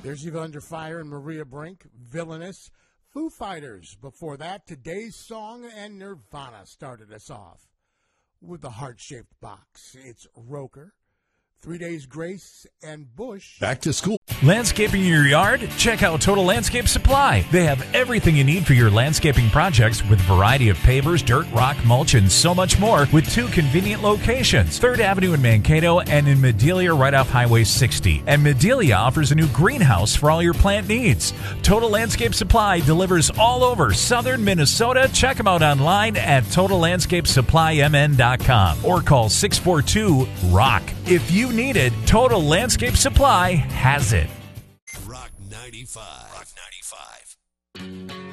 There's Eva Under Fire and Maria Brink, Villainous. Foo Fighters. Before that, Today's Song and Nirvana started us off with the heart-shaped box. It's Roker, 3 Days Grace, and Bush. Back to school. Landscaping your yard? Check out Total Landscape Supply. They have everything you need for your landscaping projects with a variety of pavers, dirt, rock, mulch, and so much more with 2 convenient locations, 3rd Avenue in Mankato and in Medelia right off Highway 60. And Medelia offers a new greenhouse for all your plant needs. Total Landscape Supply delivers all over southern Minnesota. Check them out online at TotalLandscapeSupplyMN.com or call 642-ROCK. If you need it, Total Landscape Supply has it. Rock 95. Rock 95.